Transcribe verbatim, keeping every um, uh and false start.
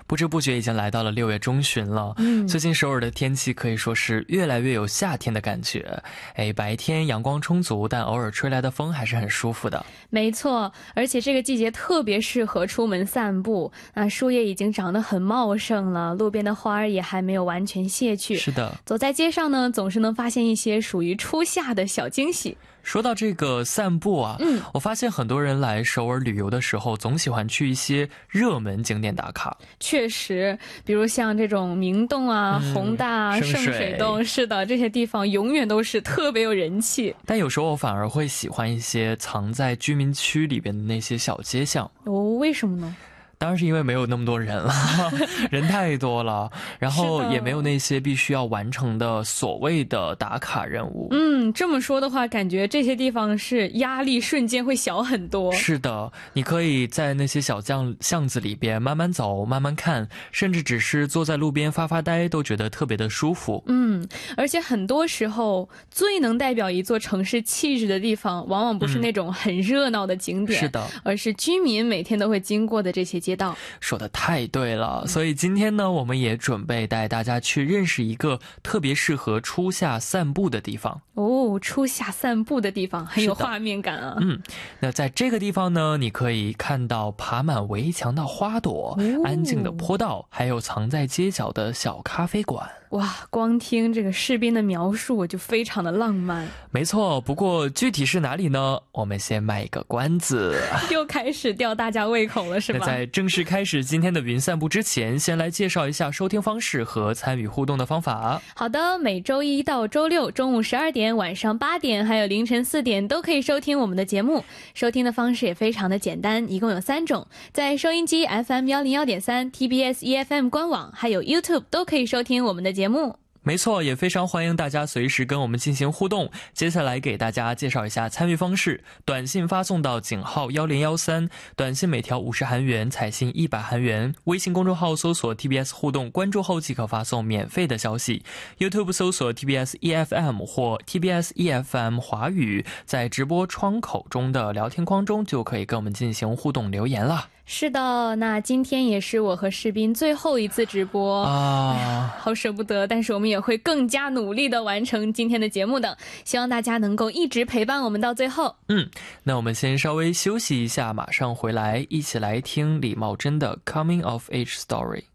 不知不觉已经来到了六月中旬了。嗯，最近首尔的天气可以说是越来越有夏天的感觉。哎，白天阳光充足，但偶尔吹来的风还是很舒服的。 没错，而且这个季节特别适合出门散步。那树叶已经长得很茂盛了，路边的花儿也还没有完全谢去。 是的， 走在街上呢，总是能发现一些属于初夏的小惊喜。 说到这个散步啊，嗯，我发现很多人来首尔旅游的时候总喜欢去一些热门景点打卡。 确实，比如像这种明洞啊、嗯、弘大啊、圣水洞，是的，这些地方永远都是特别有人气。 但有时候我反而会喜欢一些藏在居民区里边的那些小街巷。 哦，为什么呢？ 当然是因为没有那么多人了人太多了，然后也没有那些必须要完成的所谓的打卡任务。 嗯，这么说的话，感觉这些地方是压力瞬间会小很多。 是的，你可以在那些小巷巷子里边慢慢走慢慢看，甚至只是坐在路边发发呆都觉得特别的舒服。 嗯，而且很多时候最能代表一座城市气质的地方往往不是那种很热闹的景点、嗯、 是的， 而是居民每天都会经过的这些街道。 说得太对了，所以今天呢，我们也准备带大家去认识一个特别适合初夏散步的地方。 哦，初夏散步的地方很有画面感啊。 嗯，那在这个地方呢，你可以看到爬满围墙的花朵、哦、安静的坡道，还有藏在街角的小咖啡馆。 哇，光听这个士兵的描述我就非常的浪漫。 没错，不过具体是哪里呢？我们先卖一个关子。 又开始吊大家胃口了是吧？ 那在正式开始今天的云散步之前，先来介绍一下收听方式和参与互动的方法。 好的，每周一到周六中午十二点、晚上八点还有凌晨四点都可以收听我们的节目。收听的方式也非常的简单，一共有三种，在收音机 F M 一零一点三、T B S E F M 官网还有 YouTube 都可以收听我们的节目。 没错，也非常欢迎大家随时跟我们进行互动。接下来给大家介绍一下参与方式：短信发送到井号一零一三，短信每条五十韩元，彩信一百韩元。微信公众号搜索 T B S 互动，关注后即可发送免费的消息。YouTube 搜索 T B S E F M 或 T B S E F M 华语，在直播窗口中的聊天框中就可以跟我们进行互动留言了。 是的，那今天也是我和士斌最后一次直播啊，好舍不得，但是我们也会更加努力的完成今天的节目的，希望大家能够一直陪伴我们到最后。 嗯，那我们先稍微休息一下，马上回来一起来听李茂贞的 Coming of Age Story。